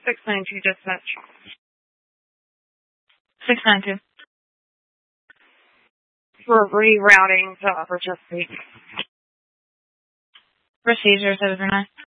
692 dispatch. 692. For rerouting to Upper Chesapeake. Procedure 739.